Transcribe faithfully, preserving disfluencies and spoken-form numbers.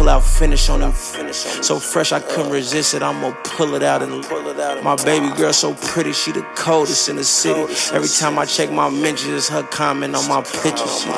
pull out finish on him. So fresh I couldn't resist it, I'ma pull it out and my baby girl so pretty, she the coldest in the city. Every time I check my mentions, her comment on my pictures.